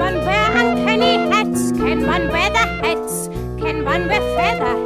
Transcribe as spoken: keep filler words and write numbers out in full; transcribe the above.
man wear uncanny hats? Can one wear the hats? Can one wear feather